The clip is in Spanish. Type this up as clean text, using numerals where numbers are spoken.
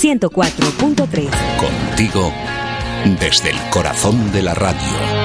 104.3. Contigo desde el corazón de la radio.